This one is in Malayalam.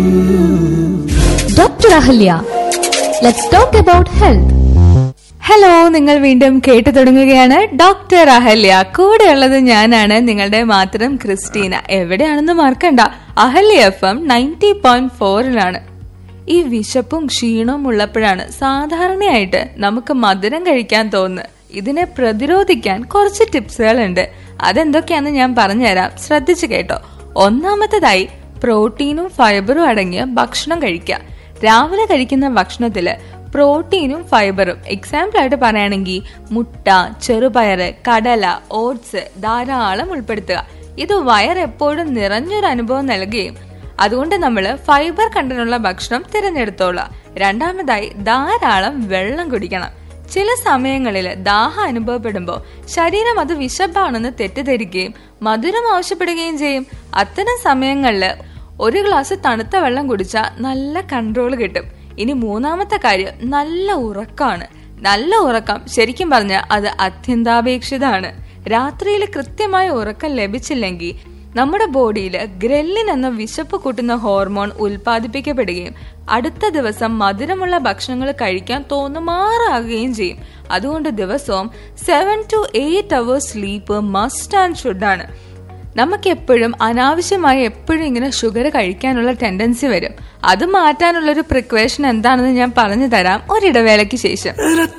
Doctor Ahalya, let's talk about health. Hello, നിങ്ങൾ വീണ്ടും കേട്ടു തുടങ്ങുകയാണ് ഡോക്ടർ അഹല്യ. കൂടെയുള്ളത് ഞാനാണ്, നിങ്ങളുടെ മാത്രം ക്രിസ്റ്റീന. എവിടെയാണെന്ന് മറക്കണ്ട, അഹല്യ FM 90.4-ലാണ്. ഈ വിശപ്പും ക്ഷീണവും ഉള്ളപ്പോഴാണ് സാധാരണയായിട്ട് നമുക്ക് മധുരം കഴിക്കാൻ തോന്നുന്നത്. ഇതിനെ പ്രതിരോധിക്കാൻ കുറച്ച് ടിപ്സുകളുണ്ട്. അതെന്തൊക്കെയാണെന്ന് ഞാൻ പറഞ്ഞുതരാം, ശ്രദ്ധിച്ചു കേട്ടോ. ഒന്നാമത്തേതായി, പ്രോട്ടീനും ഫൈബറും അടങ്ങിയ ഭക്ഷണം കഴിക്കുക. രാവിലെ കഴിക്കുന്ന ഭക്ഷണത്തില് പ്രോട്ടീനും ഫൈബറും, എക്സാമ്പിൾ ആയിട്ട് പറയുകയാണെങ്കിൽ മുട്ട, ചെറുപയറ്, കടല, ഓട്സ് ധാരാളം ഉൾപ്പെടുത്തുക. ഇത് വയറെപ്പോഴും നിറഞ്ഞൊരു അനുഭവം നൽകുകയും അതുകൊണ്ട് നമ്മൾ ഫൈബർ കണ്ടന്റുള്ള ഭക്ഷണം തിരഞ്ഞെടുത്തോളാം. രണ്ടാമതായി, ധാരാളം വെള്ളം കുടിക്കണം. ചില സമയങ്ങളിൽ ദാഹം അനുഭവപ്പെടുമ്പോൾ ശരീരം അത് വിശപ്പാണെന്ന് തെറ്റിദ്ധരിക്കുകയും മധുരം ആവശ്യപ്പെടുകയും ചെയ്യും. അത്തരം സമയങ്ങളിൽ ഒരു ഗ്ലാസ് തണുത്ത വെള്ളം കുടിച്ചാൽ നല്ല കൺട്രോൾ കിട്ടും. ഇനി മൂന്നാമത്തെ കാര്യം, നല്ല ഉറക്കമാണ്. നല്ല ഉറക്കം ശരിക്കും പറഞ്ഞാൽ അത് അത്യന്താപേക്ഷിതമാണ്. രാത്രിയിൽ കൃത്യമായ ഉറക്കം ലഭിച്ചില്ലെങ്കിൽ നമ്മുടെ ബോഡിയിൽ ഗ്രലിൻ എന്ന വിശപ്പ് കൂട്ടുന്ന ഹോർമോൺ ഉൽപ്പാദിപ്പിക്കപ്പെടുകയും അടുത്ത ദിവസം മധുരമുള്ള ഭക്ഷണങ്ങൾ കഴിക്കാൻ തോന്നുമാറാകുകയും ചെയ്യും. അതുകൊണ്ട് ദിവസവും 7 to 8 hours sleep must and should ആണ്. നമുക്ക് എപ്പോഴും അനാവശ്യമായി എപ്പോഴും ഇങ്ങനെ ഷുഗർ കഴിക്കാനുള്ള ടെൻഡൻസി വരും. അത് മാറ്റാനുള്ളൊരു പ്രിക്വേഷൻ എന്താണെന്ന് ഞാൻ പറഞ്ഞു തരാം ഒരിടവേളയ്ക്ക് ശേഷം.